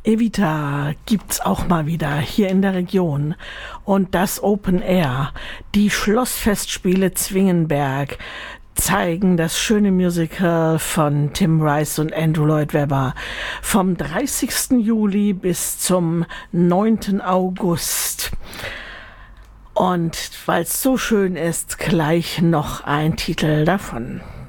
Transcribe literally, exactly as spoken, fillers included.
Evita gibt's auch mal wieder hier in der Region. Und das Open Air, die Schlossfestspiele Zwingenberg, zeigen das schöne Musical von Tim Rice und Andrew Lloyd Webber vom dreißigsten Juli bis zum neunten August. Und weil es so schön ist, gleich noch ein Titel davon.